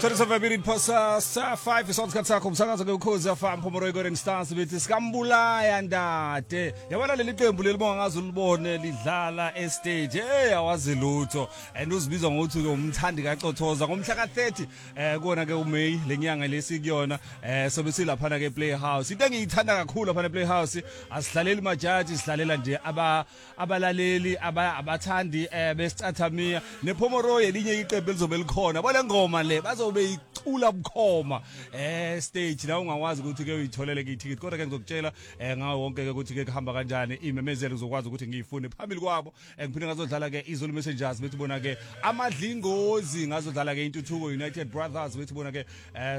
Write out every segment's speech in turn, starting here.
27 minutes past 5 isikhathi sakho umsakazo ke ukhozi FM Phomoro Recording Stars bethi sikambulaya ndade yabona leli qembu lelibonga ngazo libone lidlala estage awazi lutho and uzibizwa ngokuthi ke umthandi kaCothoza ngomhla ka30 kuona ke uMay lenyanga lesikuyona sobe silapha ke Playhouse into engiyithanda kakhulu lapha ePlayhouse asidlaleli majaji sihlalela nje abalaleli abathandi besicathamia nePhomoro elinye iqembu elizobe likhona bole ngoma le bazobe icula bukhoma stage la ungawazi ukuthi ke uyitholele ke ticket kodwa ke ngizokutshela ngawo wonke ke ukuthi ke kuhamba kanjani imemezelo uzokwazi ukuthi ngiyifune phambili kwabo ngiphinde ngazodlala ke Izulu Messengers bethi bona ke amadlingozi ngazodlala ke intuthuko United Brothers bethi bona ke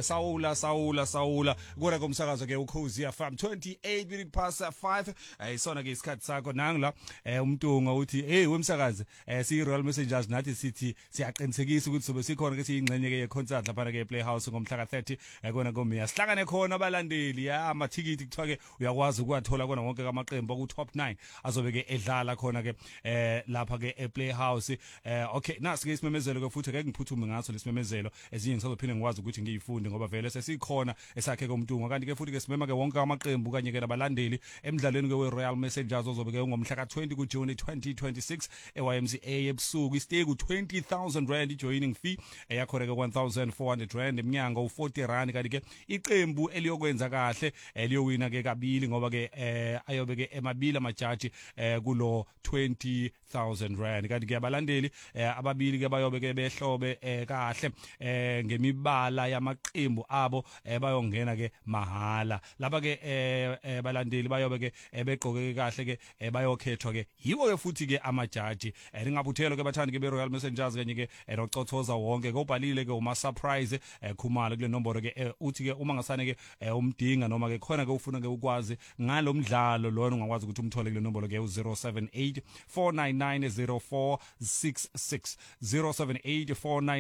Saula kodwa komsakazo ke ukhozi FM 28 minutes past 5 isona ke isikhathi sakho nangu la umntunga uthi hey wemsakazi si Royal Messengers nathi sithi siyaqinisekisa ukuthi sobe sikhona ke siyingcenye ke concert lapha ke Playhouse ngomhla ka30 kona komeya sihlangane khona abalandeli amathikiti kuthiwa ke uyakwazi ukwathola kona wonke kamaqembu ku top 9 azobe ke edlala khona ke lapha ke ePlayhouse okay nasi ke isimemezelo ke futhi ke ngiphuthume ngaso lesimemezelo ezinye ngisazophinde ngikwazi ukuthi ngiyifunde ngoba vele sesikhona esakhe komntunga kanti ke futhi ke simema ke wonke amaqembu kanye ke nabalandeli emidlalweni ke weRoyal Messengers ozobe ke ngomhla ka20 kuJune 2026 eYMCA ebusuku istake u20,000 rand ijoining fee eyakhona ke 1,400 rand eminyango u40 rand kanti ke iqembu eliyokwenza kahle eliyowina ke kabili ngoba ke ayobe ke emabili amajaji kulo 20,000 rand kanti ke abalandeli ababili ke bayobe ke behlobe kahle ngemibala yamaqembu abo bayongena ke mahala lapha ke abalandeli bayobe ke begqoke kahle ke bayokhethwa ke yiwo ke futhi ke amajaji ningabuthelo ke bathandi ke beRoyal Messengers kanye ke noCothoza wonke ubhalile ke uma surprise khumalo kule nombolo ke uthi ke uma ngasane ke umdinga noma ke khona ke ufuna ke ukwazi ngalomdlalo lona ungakwazi ukuthi umthole kule nombolo ke u078 4990466 078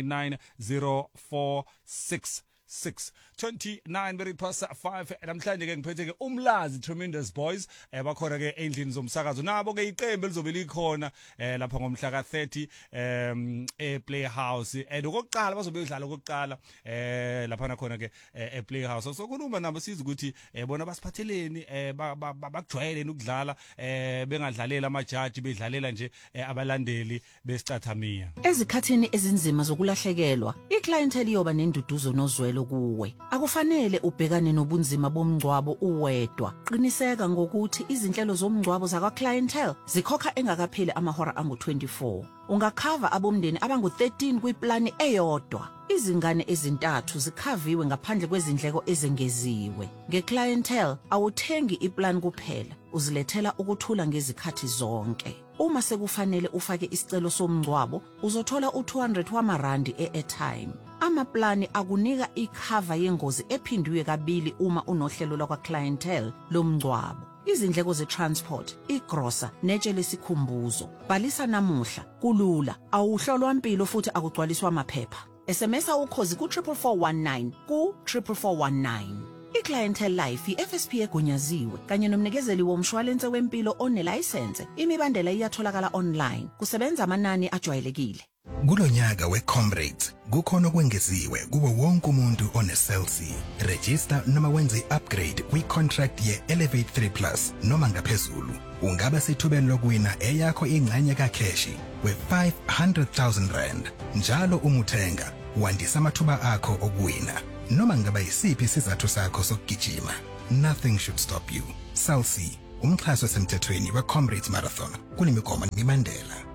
4990466 29 very past 5 namhlanje ke ngiphethe ke umlazi Tremendous Boys bakhona ke endlini zomsakazo nabo ke iqembu lizobe likhona lapha ngomhla ka30 ePlayhouse okokuqala bazobe bedlala okokuqala lapha nakhona ke ePlayhouse sokhuluma nabo siza ukuthi bona basiphatheleni bakujwayeleni ukudlala bengadlalela amajaji bedlalela nje abalandeli besicathamia ezikhathini ezinzima zokulahlekelwa iclientele yoba nenduduzo nozwelo kuwe akufanele ubhekane nobunzima bomngcwabo uwedwa qiniseka ngokuthi izinhlelo zomngcwabo zakwa clientele zikhokha engakapheli amahora angu24 ungakhava abomndeni abangu13 kwiplani eyodwa izingane ezintathu zikhaviwe ngaphandle kwezindleko ezengeziwe ngeclientele awuthengi iplan kuphela uzilethela ukuthula ngezikhathi zonke uma sekufanele ufake isicelo somngcwabo uzothola u200 wamarandi eairtime amaplani akunika ikhava yengozi ephindwe kabili uma unohlelo lakwa clientele lomngcwabo izindleko ze-transport, igrosa, netshe lesikhumbuzo. Bhalisa namuhla, kulula, awuhlolwa impilo futhi akugcwaliswa amaphepha. SMS ukhozi ku44419 ku44419. iClientele Life iFSP egunyaziwe kanye nomnikezeli womshwalense wempilo onelicense. Imibandela iyatholakala online. Kusebenza amanani ajwayelekile. Kulonyaka weComrades kukhona okwengeziwe kuwo wonke umuntu oneCell C. Register noma wenze upgrade kwicontract yeElevate 3 Plus noma ngaphezulu. Ungaba sethubeni lokuwina eyakho ingxenye kacash we500,000 rand. Njalo umuthenga wandisa amathuba akho okuwina. Noma ngaba yisiphi isizathu sakho sokugijima. Nothing should stop you. Cell C, umxhaso semthethweni weComrades Marathon. Kunemigomo nemibandela.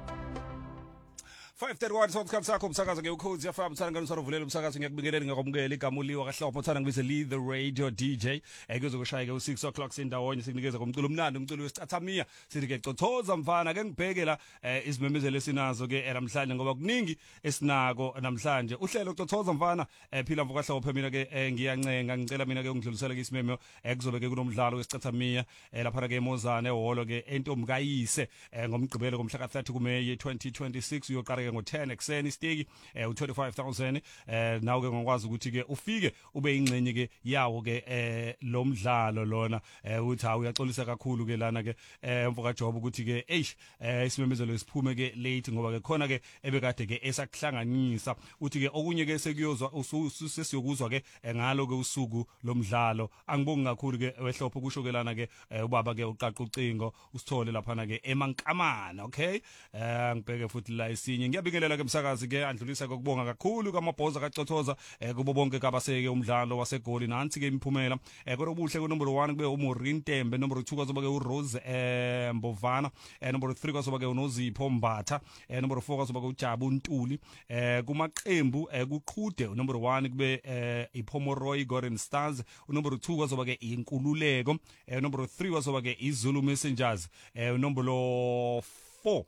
531 sokukhamba sakho umsakazo ke ukhozi yafama mthana ngani usavulela umsakazo ngiyakubingelela ngakomukela igamuliwa kaHlopho mthana ngibize Lead the Radio DJ kuzokushaya ke u6 o'clock sindawonye sikunikeza komculo umnandi umculo wesicathamia sithi ke Cothoza mfana ke ngibhekela izimemezelo esinazo ke namhlanje ngoba kuningi esinako namhlanje uhlelo Cothoza mfana phila mvu kaHlopho mina ke ngiyancenga ngicela mina ke ungidlulisele ke isimemo kuzobe ke kunomdlalo wesicathamia lapha ke eMozane ehholo ke entombi kayise ngomgqibelo ngomhla ka30 kuMeyi 2026 uyoqala ke ngo10 ekseni istiki u25000 nawo ke ngokwazi ukuthi ke ufike ube ingcenye ke yawo ke lo mdlalo lona uthi ha uyaxolisa kakhulu ke lana ke mfoka Job ukuthi ke isimemezelo siphume ke late ngoba ke khona ke ebekade ke esakuhlanganisa uthi ke okunye ke sekuyozwa usesiyokuzwa ke ngalo ke usuku lomdlalo angibongi kakhulu ke wehlopho kusho ke lana ke ubaba ke uqaqa ucingo usithole lapha na ke emankamana okay ngibheke futhi la isinye ngiyabingelela ke umsakazi ke andlulisa kokubonga kakhulu kwamabhoza kacothoza kubo bonke kabaseke umdlalo wasegoli nansi ke imiphumela kodwa kuhle ku number 1 kube uMorin Tembe number 2 kwazoba ke uRose Mbovana number 3 kwazoba ke uNozipho Mbatha number 4 kwazoba ke uJabu Ntuli kumaqembu kuqhude number 1 kube iPomoroy Golden Stars number 2 kwazoba ke inkululeko number 3 kwazoba ke iZulu Messengers number 4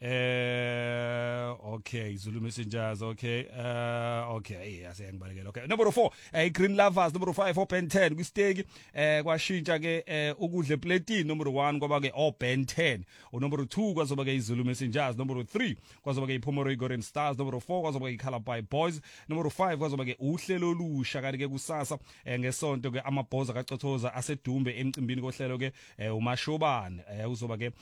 okay Zulu Messengers okay okay asiyangibalekela okay number 4 Green Lovers number 5 Open 10 kwisteki kwashintsha ke ukudle platin number 1 kwaba ke Open 10 number 2 kwazoba ke iZulu Messengers number 3 kwazoba ke iPomoroy Golden Stars number 4 kwazoba ke iCalabay Boys number 5 kwazoba ke uhlelo olusha kanti ke kusasa ngesonto ke amabhoza kacothoza asedumbe emcimbini kohlelo ke umashobane uzoba ke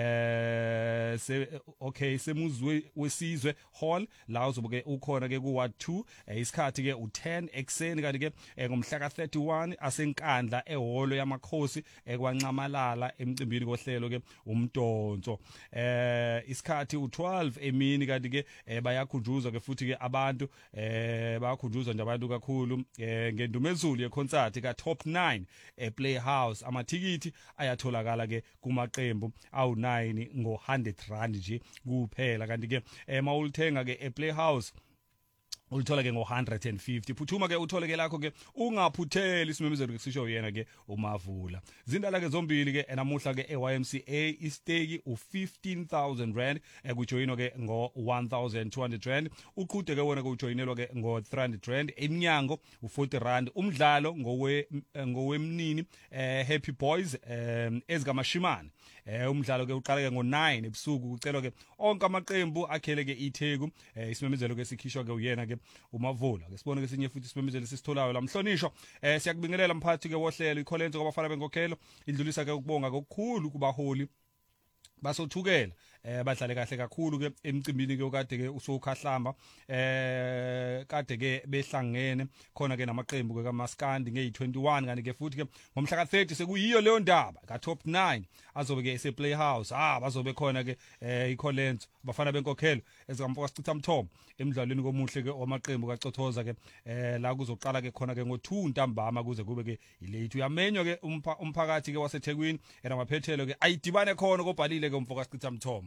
okay semuzwe wesizwe hall la uzobe ukhona ke ku ward 2 isikhathi ke u10 ekseni kanti ke ngomhla ka31 asenkandla ehholo yamakhosi ekwancamalala emcimbini kohlelo ke umdonso isikhathi u12 emini kanti ke bayakhunjuzwa ke futhi ke abantu bayakhunjuzwa nje abantu kakhulu ngendumezulu yeconcert ka top 9 Playhouse amathikithi ayatholakala ke kumaqembu awu9 ngo100 nje kuphela kanti ke mawulithenga ke ePlayhouse ulithola ke ngo150 phuthuma ke uthole ke lakho ke ungaphutheli isimemezelo sisho yena ke uMavula zindala ke zombili ke namuhla ke eYMCA isteki u15000 rand kujoyinwa ke ngo1200 rand uqhude ke wona kujoyinelwa ke ngo300 rand eminyango u40 rand umdlalo ngowemnini Happy Boys ezikamashimane umdlalo ke uqala ke ngo9 ebusuku ucelwa ke onke amaqembu akhele ke iTheku isimemezelo ke sikhishwa ke uyena ke uMavula ke sibone ke sinye futhi isimemezelo sisitholayo lamhlonishwa siyakubingelela mphathi ke wohlelo ikholenzo kwabafana benkokhelo indlulisa ke ukubonga kokukhulu kubaholi basothukela badlale kahle kakhulu ke emcimbini ke okade ke usokhahlamba kade ke behlangene khona ke namaqembu ke kaMaskandi nge21 kanti ke futhi ke ngomhla ka30 sekuyiyo leyo ndaba ka top 9 azobe ke ese Playhouse bazobe khona ke ikholenzo bafana benkokhelo ezikamfoka sichitha mthomo emidlalweni komuhle ke wamaqembu kacothoza ke la kuzoqala ke khona ke ngo2 ntambama kuze kube ke ilate uyamenywa ke umphakathi ke waseThekwini enamaphethelo ke ayidibane khona kobhalile ke umfoka sichitha mthomo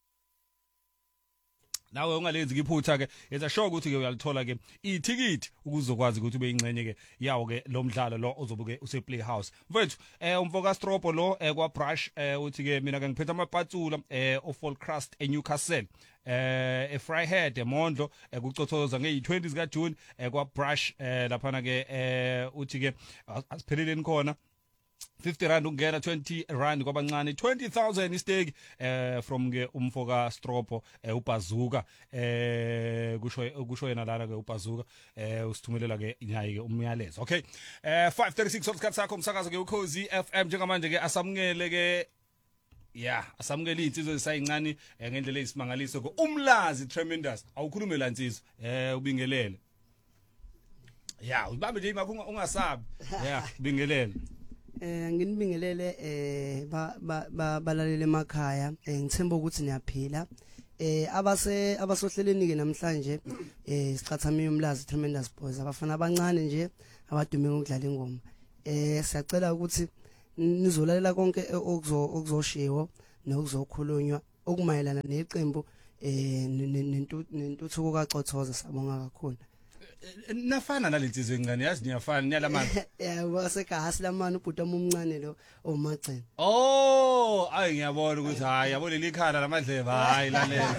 nawe ungalenzi iphutha ke yenza sure ukuthi ke uyalithola ke ithikithi ukuzokwazi ukuthi ube ingcenye ke yawo ke lo mdlalo lo uzobuke use Playhouse mfethu umfoka Stropo lo kwa Brush uthi ke mina ke ngiphethe amapatsula of Crust eNewcastle Fryhead eMondlo kucothoza nge20 zika June kwa Brush lapha na ke uthi ke asipheleleni khona 50 rand ungena 20 rand kwabancane 20000 istake from ke umfoka Stropo uBazuka kusho yena lana ke uBazuka usithumelela ke nyayi ke umyalezo okay 536 sosikhathi sakho umsakazo ke uKhozi FM njengamanje ke asamukele ke asamukele insizwe esayincane ngendlela eyisimangaliso ko umlazi tremendous awukhulume la insizwe ubingelele ubambe nje imakho ungasabi ubingelele nginibingelele balalele emakhaya ngithemba ukuthi niyaphila abasohleleni ke namhlanje sicathamile umlazi Tremendous Boys abafana abancane nje abadume ngokudlala ingoma siyacela ukuthi nizolalela konke okuzoshiwo nokuzokhulunywa okumayelana neqembu nentuthuko kaCothoza sabonga kakhulu nafana nalensizwe ngane yazi niyafana niyalamana wasekhasi lamana ubhuti omncane lo omagcene ayi ngiyabona ukuthi hayi yabona likhala lamadleva hayi lalela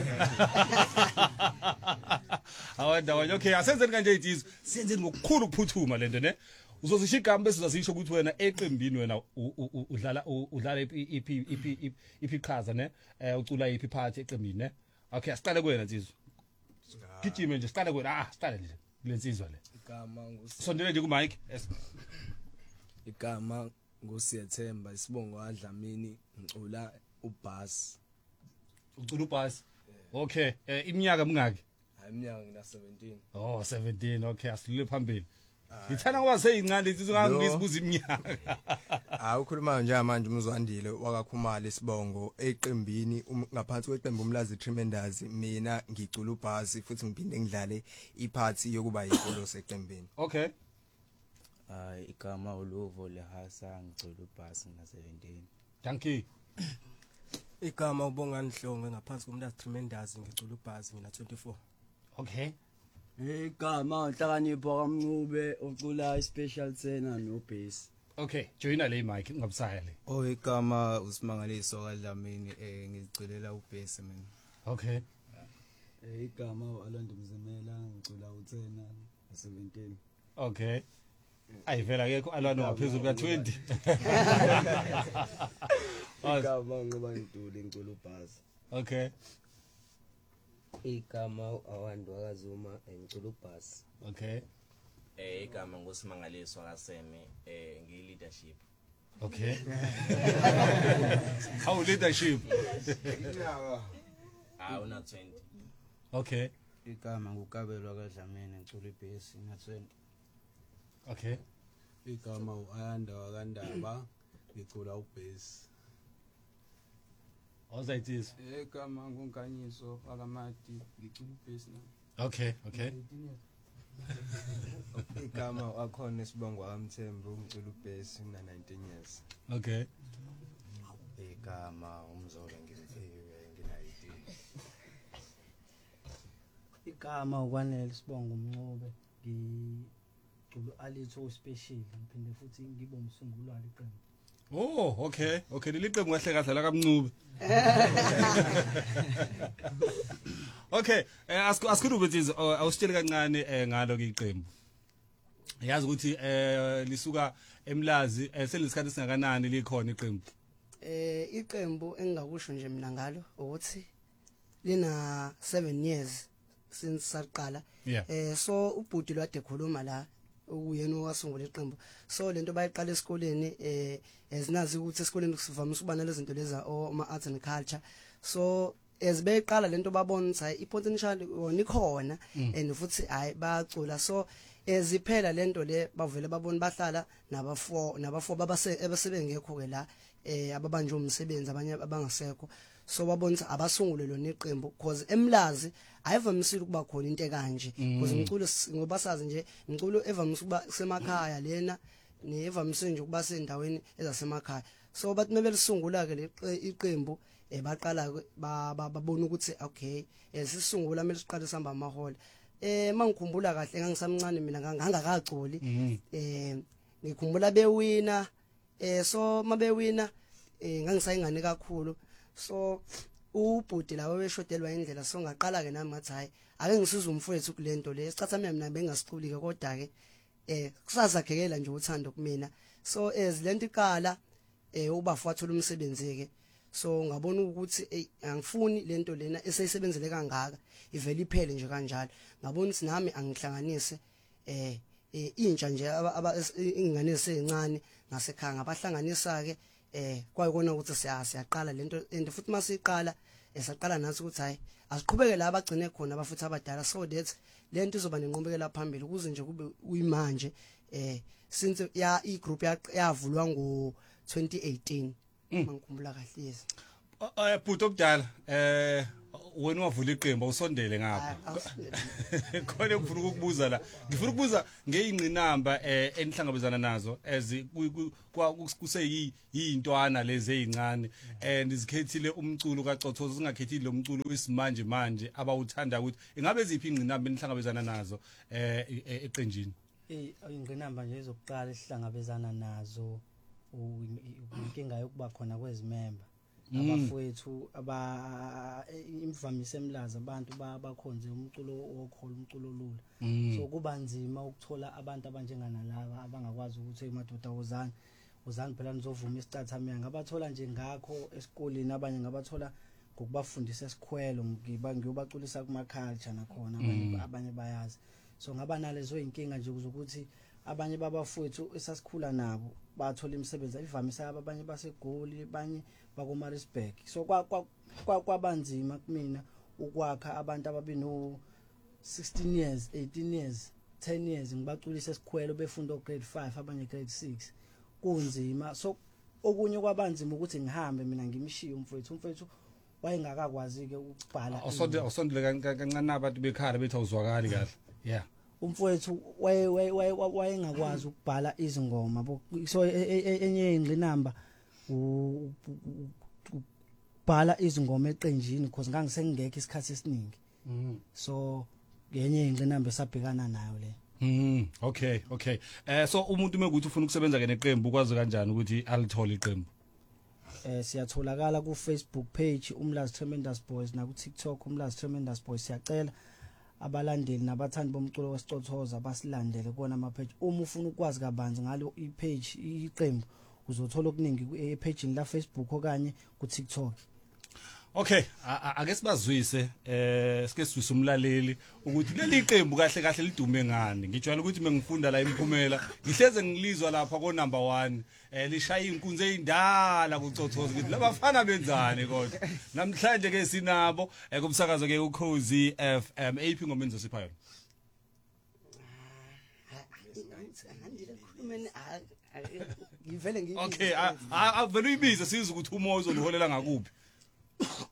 awadawa okay asenzeni kanje izizwe senzeni ngokukhulu ukuphuthuma lento ne uzozisho igama bese uzasisho ukuthi wena eqembini wena udlala iphi qhaza ne ucula iphi party eqembini ne okay asiqale kuwena insizwe gijime nje siqale kwena siqale nje lensizwa le igama sondele nje ku mic igama ngusiyethemba isibongo adlamini ngicula ubhasi ucula ubhasi okay iminyaka mingaki iminyaka ngina 17 oh 17 okay asilule phambili ngithanda ngoba seyincane lezi ngangisibuza iminyaka ukhuluma nje manje umzwandile wakakhumala isibongo eqembini ngaphansi kweqembu umlazi Tremendous mina ngicula ubhasi futhi ngiphinde ngidlale iphathi yokuba yinkolo seqembini okay igama uLuvo lehasa ngicula ubhasi na 17 thank you igama ubongani Hlonge ngaphansi komlazi Tremendous ngicula ubhasi ngina 24 okay igama uhlakanipho kaMncube ucula ispecial tsena no bass okay joina le mic ngabusaya le igama uSimangaliso kaDlamini ngiziculela ubass mina okay igama uAlonda Mzimela ngicula utsena 17 okay ayivela akekho alwana ngaphezulu ka 20 igama ngoba ngidule ngicula ubhasi okay igama awandu akazuma ngicula ubhasi okay igama nguSimangaliswa kaSeme ngiyi-leadership okay how leadership una 20 okay igama nguKabelwa kaDlamini ngicula ibass na 20 okay igama uAyanda wakandaba ngicula ubass ozayithiso igama nguNkanyiso akamati ngicula ibass na okay okay igama wakhona isibongo akamthembu ngicula ubass na 19 years okay igama umzolo ngimthiwe ngina 18 igama ukwanele sibonga umncube ngicula alitho special ngiphinde futhi ngibe umsungulwa leqembu oh okay okay leli qembu kahle kahle la kaMncube okay asikhulu bethi awusitshele kancane ngalo ke iqembu yazi ukuthi lisuka emlazi selisikhathi singakanani likhona iqembu iqembu engingakusho nje mina ngalo ukuthi lina 7 years since saqala so ubhudi lwade khuluma la uyena owasungula iqembu so lento bayiqala esikoleni ezinazi ukuthi esikoleni sivamise ukuba nalezi zinto leza ama arts and culture so ezibeyiqala lento babona ukuthi i-potential ikhona and futhi hayi bacula so eziphela lento le bavele babona bahlala nabafo babasebengekho ke la ababanje umsebenzi abanye abangasekho so babona ukuthi abasungule lona iqembu because emlazi ayivamisile ukuba khona into ekanje because umculo ngoba sazi nje umculo evamise ukuba semakhaya lena nevamise nje ukuba sendaweni ezasemakhaya so bathi mebelisungula ke le iqembu baqala babona ukuthi okay sisungula mele siqale sihamba amahole mangikhumbula kahle ngangisamncane mina ngangakaculi ngikhumbula bewina so mabewina ngangisayingane kakhulu so ubhudi lawo beshodelwa indlela so ngaqala ke nami ngathi hayi ake ngisiza umfowethu kulento le sicathamela mina bengasiculi ke kodwa ke kusazakhekela nje uthando kumina so lento iqala ubafu wathola umsebenzi ke so ngabona ukuthi angifuni lento lena eseyisebenzele kangaka ivele iphele nje kanjalo ngabona ukuthi nami angihlanganise intsha nje ingane esencane ngasekhaya ngabahlanganisa ke kwayikona ukuthi siyaqala lento and futhi masiqala esaqala nathi ukuthi hayi asiqhubeke la abagcine khona abafuthi abadala so that lento izoba nenqubekela phambili ukuze nje kube uyimanje since igroup yavulwa ngo 2018 mangikhumbula kahle yes bhuti obudala wena wavula iqembu awusondele ngapha khona ngifuna ukukubuza la ngifuna ukubuza ngeyingqinamba enihlangabezana nazo kuseyintwana lezi ezincane nizikhethile umculo kaCothozo singakhethile lo mculo wesimanje manje abawuthanda ukuthi ingabe ziphi ingqinamba enihlangabezana nazo eqenjini ingqinamba nje ezokuqala esihlangabezana nazo inkinga yokuba khona kwezimemba abafowethu imvamise emlaza abantu bakhonze umculo okholo umculo lula so kuba nzima ukuthola abantu abanjengana laba abangakwazi ukuthi emadoda uzani phela nizovuma isicathamela ngabathola nje ngakho esikoleni abanye ngabathola ngokubafundisa esikhwelo ngiyobaculisa kuma culture nakhona abanye bayazi so ngaba nalezo inkinga nje ukuthi abanye babafowethu esasikhula nabo bathola imisebenzi ivamisa abanye baseGoli abanye bakoMaritzburg so kwabanzima kumina ukwakha abantu ababino 16 years 18 years 10 years ngibaculisa esikhwelo befunda grade 5 abanye grade 6 kunzima so okunye kwabanzima ukuthi ngihambe mina ngimshiye umfowethu wayengakakwazi ke ukubhala awusondele kancane abantu bekhaya bethi awuzwakali kahle yeah umfowethu wayengakwazi ukubhala izingoma so enye ingqinamba ubhala izingoma eqenjini because ngangisengekho isikhathi esiningi so yenye ingqinamba esabhekana nayo le okay so umuntu mekuthi ufuna ukusebenza ke neqembu ukwazi kanjani ukuthi alithole iqembu siyatholakala ku Facebook page Umlazi Tremendous Boys na ku TikTok Umlazi Tremendous Boys siyacela abalandeli nabathandi bomculo wesicothoza basilandele kona ama page uma ufuna ukwazi kabanzi ngalo i-page iqembu uzothola okuningi e-page la Facebook okanye ku TikTok. Okay, ake sibazwise sike sizwise umlaleli ukuthi leli qembu kahle kahle lidume ngani. Ngijwayele ukuthi mengifunda la imphumela ngihleze ngilizwa lapha ko number 1 lishaya inkunzi ezindala kucothoza ukuthi labafana benzani kodwa. Namhlanje ke sinabo kumsakazo ke uKhozi FM AP ngomenzo sipha yona. Ngivele ngiyibize. Okay, avele uyibize sizwe ukuthi umoya uzoliholela ngakuphi.